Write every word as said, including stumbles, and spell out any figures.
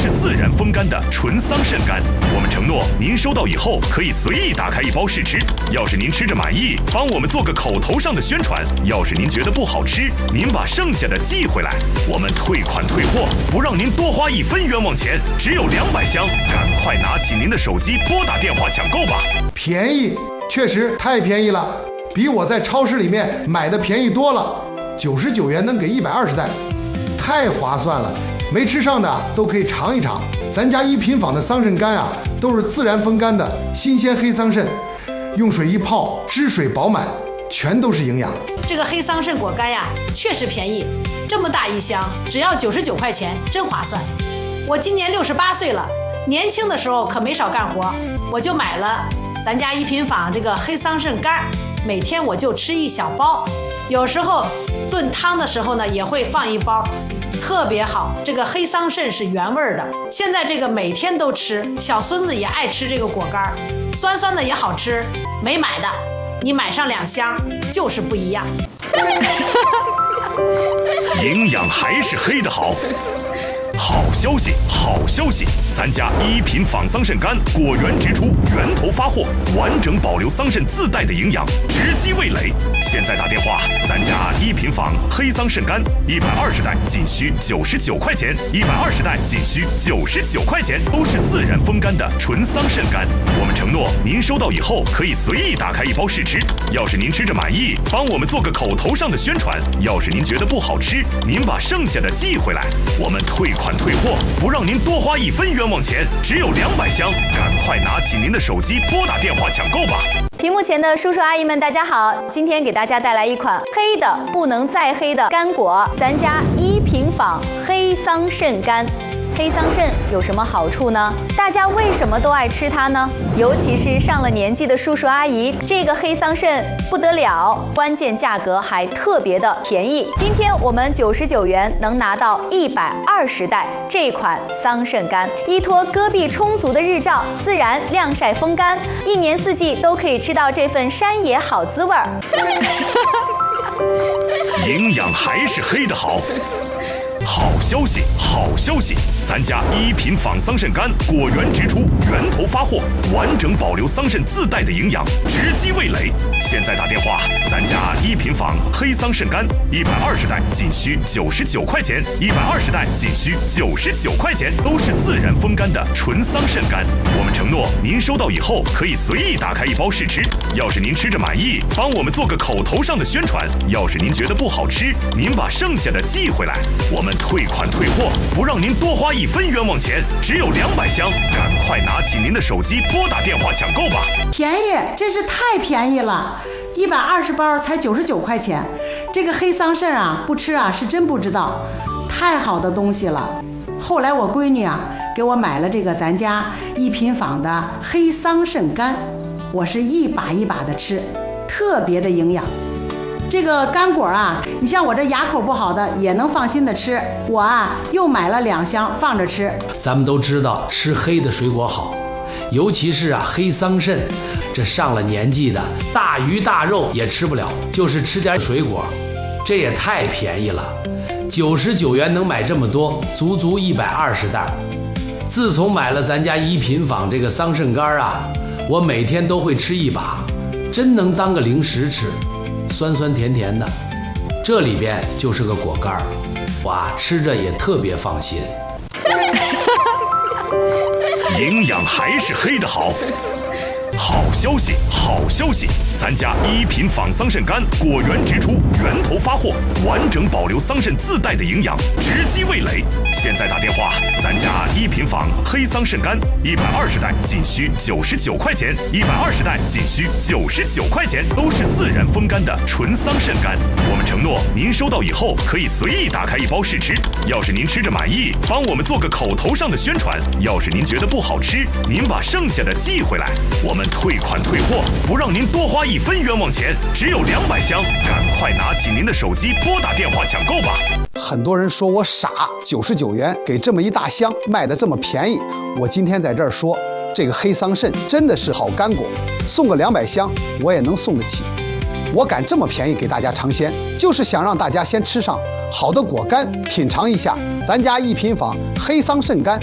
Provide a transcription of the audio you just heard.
是自然风干的纯桑葚干。我们承诺您收到以后可以随意打开一包试吃，要是您吃着满意，帮我们做个口头上的宣传；要是您觉得不好吃，您把剩下的寄回来，我们退款退货，不让您多花一分冤枉钱，只有两百箱，赶快拿起您的手机拨打电话抢购吧！ 便宜，确实太便宜了，比我在超市里面买的便宜多了。九十九元能给一百二十袋，太划算了。没吃上的都可以尝一尝。咱家一品坊的桑葚干啊，都是自然风干的新鲜黑桑葚，用水一泡，汁水饱满，全都是营养。 这个黑桑葚果干呀，确实便宜，这么大一箱，只要九十九块钱，真划算。我今年六十八岁了，年轻的时候可没少干活，我就买了咱家一品坊这个黑桑葚干，每天我就吃一小包，有时候炖汤的时候呢，也会放一包，特别好。这个黑桑葚是原味的，现在这个每天都吃，小孙子也爱吃这个果干，酸酸的也好吃。没买的，你买上两箱就是不一样。 营养还是黑的好。好消息，好消息！咱家一品坊桑葚干果园直出，源头发货，完整保留桑葚自带的营养，直击味蕾。现在打电话，咱家一品坊黑桑葚干一百二十袋仅需九十九块钱，一百二十袋仅需九十九块钱，都是自然风干的纯桑葚干。我们承诺，您收到以后可以随意打开一包试吃，要是您吃着满意，帮我们做个口头上的宣传；要是您觉得不好吃，您把剩下的寄回来，我们退款。退货，不让您多花一分冤枉钱，只有两百箱，赶快拿起您的手机拨打电话抢购吧！ 屏幕前的叔叔阿姨们，大家好，今天给大家带来一款黑的不能再黑的干果，咱家一品坊黑桑葚干。黑桑葚有什么好处呢？大家为什么都爱吃它呢？尤其是上了年纪的叔叔阿姨，这个黑桑葚不得了，关键价格还特别的便宜。今天我们九十九元能拿到一百二十袋这款桑葚干，依托戈壁充足的日照，自然晾晒风干，一年四季都可以吃到这份山野好滋味儿。 营养还是黑的好。好消息，好消息！咱家一品坊桑葚干果园直出，源头发货，完整保留桑葚自带的营养，直击味蕾。现在打电话，咱家一品坊黑桑葚干一百二十袋仅需九十九块钱，一百二十袋仅需九十九块钱，都是自然风干的纯桑葚干。我们承诺，您收到以后可以随意打开一包试吃，要是您吃着满意，帮我们做个口头上的宣传；要是您觉得不好吃，您把剩下的寄回来，我们退款退货，不让您多花一分冤枉钱，只有两百箱，赶快拿起您的手机拨打电话抢购吧！ 便宜，真是太便宜了，一百二十包才九十九块钱。这个黑桑葚啊，不吃啊是真不知道，太好的东西了。后来我闺女啊给我买了这个咱家一品坊的黑桑葚干，我是一把一把的吃，特别的营养。这个干果啊，你像我这牙口不好的也能放心的吃，我啊又买了两箱放着吃。 咱们都知道吃黑的水果好，尤其是啊黑桑葚，这上了年纪的大鱼大肉也吃不了，就是吃点水果，这也太便宜了，九十九元能买这么多，足足一百二十袋。自从买了咱家一品坊这个桑葚干啊，我每天都会吃一把，真能当个零食吃。酸酸甜甜的，这里边就是个果干儿，哇，吃着也特别放心。 营养还是黑的好。好消息，好消息！咱家一品坊桑葚干果园直出，源头发货，完整保留桑葚自带的营养，直击味蕾。现在打电话，咱家一品坊黑桑葚干一百二十袋仅需九十九块钱，一百二十袋仅需九十九块钱，都是自然风干的纯桑葚干。我们承诺，您收到以后可以随意打开一包试吃，要是您吃着满意，帮我们做个口头上的宣传；要是您觉得不好吃，您把剩下的寄回来，我们退款退货，不让您多花一分冤枉钱，只有两百箱，赶快拿起您的手机拨打电话抢购吧！ 很多人说我傻，九十九元给这么一大箱卖的这么便宜，我今天在这儿说，这个黑桑葚真的是好干果，送个两百箱我也能送得起。我敢这么便宜给大家尝鲜，就是想让大家先吃上好的果干，品尝一下咱家一品坊黑桑葚干